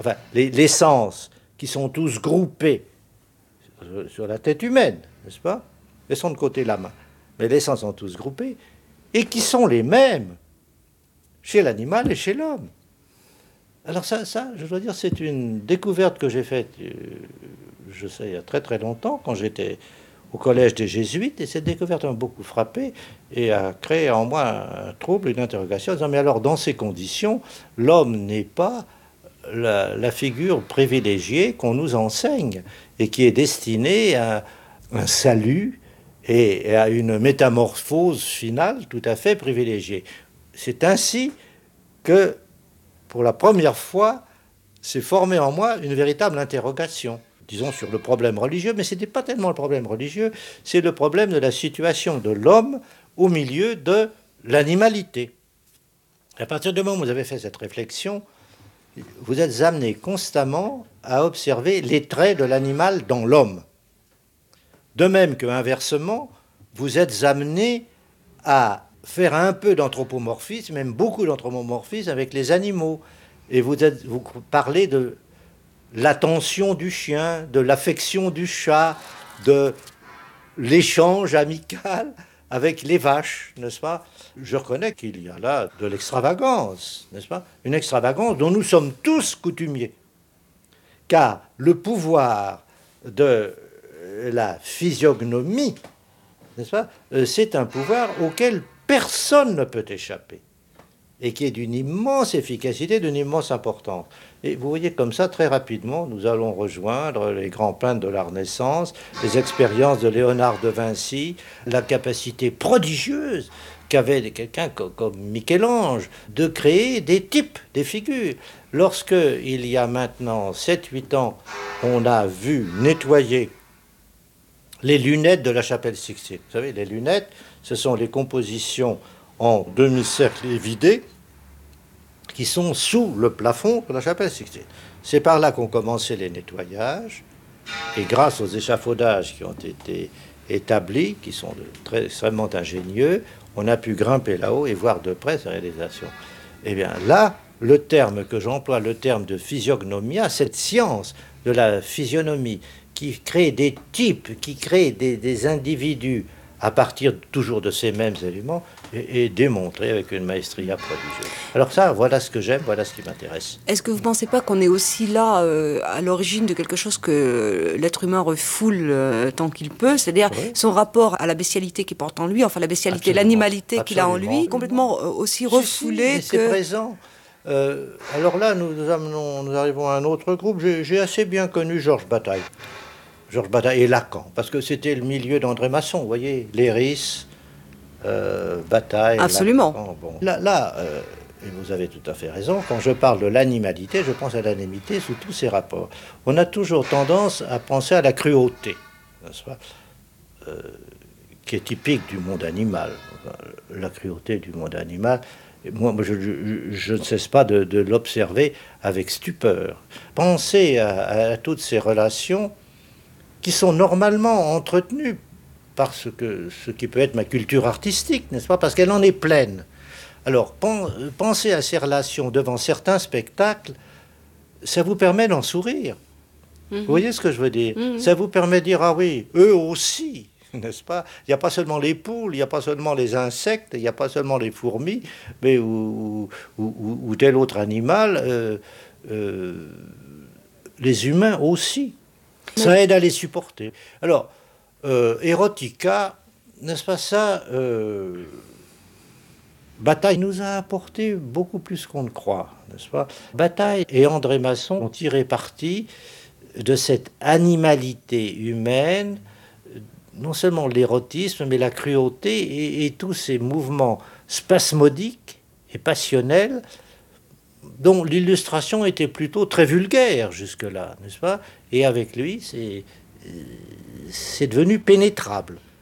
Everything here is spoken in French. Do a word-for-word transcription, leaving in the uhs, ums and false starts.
enfin, les, les sens qui sont tous groupés sur, sur la tête humaine, n'est-ce pas? Laissons de côté la main. Mais les sens sont tous groupés et qui sont les mêmes chez l'animal et chez l'homme. Alors ça, ça, je dois dire, c'est une découverte que j'ai faite, euh, je sais, il y a très très longtemps, quand j'étais au collège des Jésuites, et cette découverte m'a beaucoup frappé et a créé en moi un trouble, une interrogation, en disant, mais alors, dans ces conditions, l'homme n'est pas la, la figure privilégiée qu'on nous enseigne et qui est destinée à un salut et à une métamorphose finale tout à fait privilégiée. C'est ainsi que, pour la première fois, s'est formée en moi une véritable interrogation, disons, sur le problème religieux, mais ce n'était pas tellement le problème religieux, c'est le problème de la situation de l'homme au milieu de l'animalité. À partir du moment où vous avez fait cette réflexion, vous êtes amené constamment à observer les traits de l'animal dans l'homme. De même que, inversement, vous êtes amené à faire un peu d'anthropomorphisme, même beaucoup d'anthropomorphisme avec les animaux. Et vous, êtes, vous parlez de l'attention du chien, de l'affection du chat, de l'échange amical avec les vaches, n'est-ce pas? Je reconnais qu'il y a là de l'extravagance, n'est-ce pas? Une extravagance dont nous sommes tous coutumiers. Car le pouvoir de la physiognomie, n'est-ce pas? C'est un pouvoir auquel personne ne peut échapper et qui est d'une immense efficacité, d'une immense importance. Et vous voyez, comme ça, très rapidement, nous allons rejoindre les grands peintres de la Renaissance, les expériences de Léonard de Vinci, la capacité prodigieuse qu'avait quelqu'un comme Michel-Ange de créer des types, des figures. Lorsque, il y a maintenant sept huit ans, on a vu nettoyer les lunettes de la chapelle Sixtine. Vous savez, les lunettes, ce sont les compositions en demi-cercle évidé qui sont sous le plafond de la chapelle Sixtine. C'est par là qu'ont commencé les nettoyages, et grâce aux échafaudages qui ont été établis, qui sont de très, extrêmement ingénieux, on a pu grimper là-haut et voir de près ces réalisations. Eh bien là, le terme que j'emploie, le terme de physiognomia, cette science de la physionomie, qui crée des types, qui crée des, des individus à partir toujours de ces mêmes éléments, et, et démontré avec une maestria prodigieuse. Alors ça, voilà ce que j'aime, voilà ce qui m'intéresse. Est-ce que vous ne pensez pas qu'on est aussi là euh, à l'origine de quelque chose que l'être humain refoule euh, tant qu'il peut, c'est-à-dire oui. son rapport à la bestialité qui porte en lui, enfin la bestialité, absolument, l'animalité qu'il a en lui, complètement euh, aussi refoulé si, si, que... C'est présent. Euh, alors là, nous, nous, amenons, nous arrivons à un autre groupe. J'ai, j'ai assez bien connu Georges Bataille. Georges Bataille et Lacan, parce que c'était le milieu d'André Masson, vous voyez, Léris, euh, Bataille... Absolument. Lacan, bon. Là, là euh, et vous avez tout à fait raison, quand je parle de l'animalité, je pense à l'animalité sous tous ses rapports. On a toujours tendance à penser à la cruauté, n'est-ce pas, euh, qui est typique du monde animal, la cruauté du monde animal. Et moi, je, je, je ne cesse pas de, de l'observer avec stupeur. Pensez à, à toutes ces relations qui sont normalement entretenues par ce, que, ce qui peut être ma culture artistique, n'est-ce pas? Parce qu'elle en est pleine. Alors, pen, pensez à ces relations devant certains spectacles, ça vous permet d'en sourire. Mm-hmm. Vous voyez ce que je veux dire? Mm-hmm. Ça vous permet de dire, ah oui, eux aussi, n'est-ce pas? Il n'y a pas seulement les poules, il n'y a pas seulement les insectes, il n'y a pas seulement les fourmis, mais ou, ou, ou, ou tel autre animal, euh, euh, les humains aussi. Ça aide à les supporter. Alors, euh, Erotica, n'est-ce pas ça euh, Bataille nous a apporté beaucoup plus qu'on ne croit, n'est-ce pas? Bataille et André Masson ont tiré parti de cette animalité humaine, non seulement l'érotisme, mais la cruauté et, et tous ces mouvements spasmodiques et passionnels dont l'illustration était plutôt très vulgaire jusque-là, n'est-ce pas? Et avec lui, c'est, c'est devenu pénétrable.